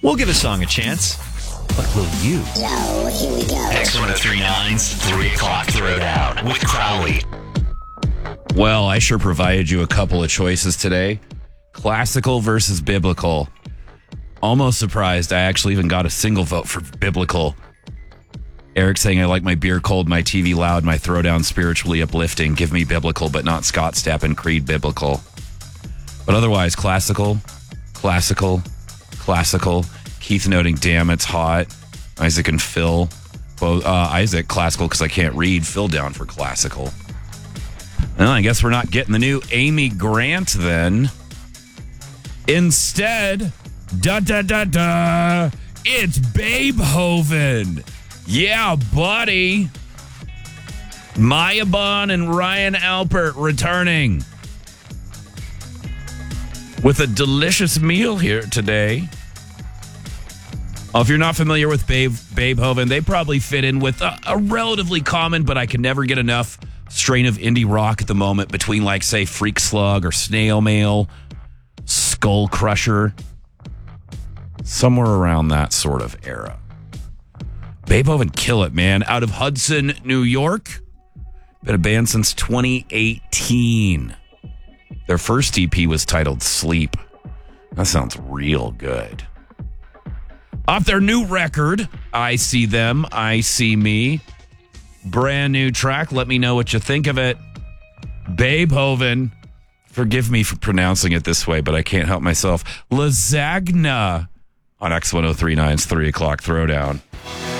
We'll give a song a chance. But will you? Yo, here we go. X1039's 3 o'clock throwdown with Crowley. Well, I sure provided you a couple of choices today. Classical versus biblical. Almost surprised I actually even got a single vote for biblical. Eric saying, I like my beer cold, my TV loud, my throwdown spiritually uplifting. Give me biblical, but not Scott Stapp and Creed biblical. But otherwise, classical. Keith noting, damn, it's hot. Isaac and Phil. Well, Isaac, classical because I can't read. Phil down for classical. Well, I guess we're not getting the new Amy Grant then. Instead, it's Beethoven. Yeah, buddy. Maya Bond and Ryan Alpert returning with a delicious meal here today. If you're not familiar with Beethoven, they probably fit in with a relatively common, but I can never get enough strain of indie rock at the moment between, like, say, Freak Slug or Snail Mail, Skull Crusher, somewhere around that sort of era. Beethoven kill it, man. Out of Hudson, New York. Been a band since 2018. Their first EP was titled Sleep. That sounds real good. Off their new record, I See Them, I See Me. Brand new track. Let me know what you think of it. Beethoven. Forgive me for pronouncing it this way, but I can't help myself. Lasagna on X1039's 3 o'clock throwdown.